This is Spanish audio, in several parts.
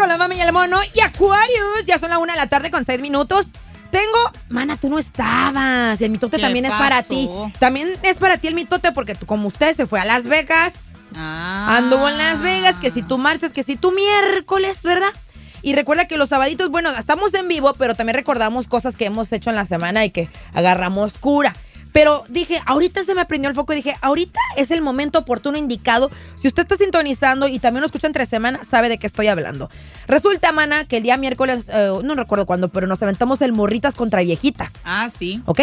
la mami y el mono. Y Aquarius, ya son la 1 de la tarde con 6 minutos. Mana, tú no estabas. El mitote también es para ti. También es para ti el mitote porque como usted se fue a Las Vegas. Anduvo en Las Vegas, que si tú martes, que si tú miércoles, ¿verdad? Y recuerda que los sabaditos, bueno, estamos en vivo, pero también recordamos cosas que hemos hecho en la semana y que agarramos cura. Pero dije, ahorita se me prendió el foco y dije, ahorita es el momento oportuno indicado. Si usted está sintonizando y también lo escucha entre semana, sabe de qué estoy hablando. Resulta, mana, que el día miércoles, no recuerdo cuándo, pero nos aventamos el morritas contra viejitas. Sí. ¿Ok?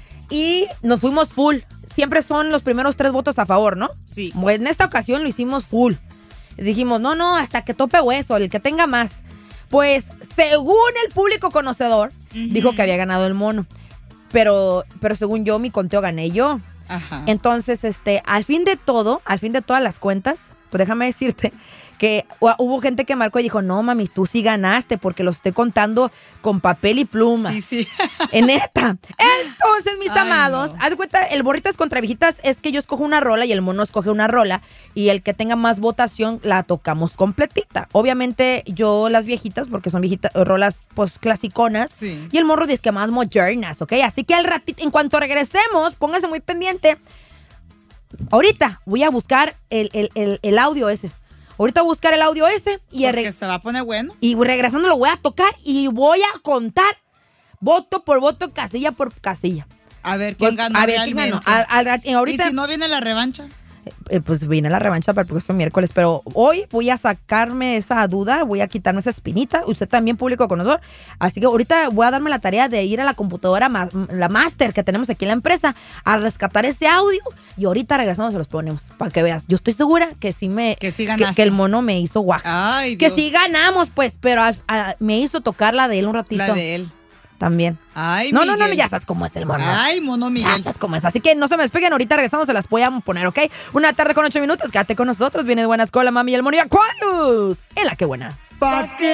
Y nos fuimos full. Siempre son los primeros 3 votos a favor, ¿no? Sí. Pues en esta ocasión lo hicimos full. Dijimos, no, hasta que tope hueso, el que tenga más. Pues, según el público conocedor, dijo que había ganado el mono. Pero según yo, mi conteo gané yo. Ajá. Entonces, al fin de todas las cuentas, pues déjame decirte que hubo gente que marcó y dijo, no, mami, tú sí ganaste porque lo estoy contando con papel y pluma. Sí. Neta. Entonces, mis amados, haz de cuenta, el borritas contra viejitas es que yo escojo una rola y el mono escoge una rola y el que tenga más votación la tocamos completita. Obviamente, yo las viejitas, porque son viejitas, rolas pues clasiconas, sí. Y el morro dice que más modernas, ¿ok? Así que al ratito, en cuanto regresemos, póngase muy pendiente. Ahorita voy a buscar el audio ese. Ahorita voy a buscar el audio ese y porque se va a poner bueno. Y regresando lo voy a tocar y voy a contar voto por voto, casilla por casilla. A ver quién ganó realmente. Ahorita, ¿y si no viene la revancha? Pues viene la revancha para el próximo miércoles, pero hoy voy a sacarme esa duda, voy a quitarme esa espinita, usted también público conocedor, así que ahorita voy a darme la tarea de ir a la computadora, la master que tenemos aquí en la empresa, a rescatar ese audio y ahorita regresando se los ponemos, para que veas. Yo estoy segura que sí ganaste. Que el mono me hizo guaja. Ay, que Dios. sí ganamos, pues, pero me hizo tocar la de él un ratito. La de él. También. Ay, no, Miguel. no, ya sabes cómo es el mono. Ay, mono Miguel. Ya sabes cómo es. Así que no se me despeguen. Ahorita regresamos, se las voy a poner, ¿ok? 1 tarde con 8 minutos. Quédate con nosotros. Viene de buena escuela, mami y el mono y Aquarius. En la que buena. ¿Pa' qué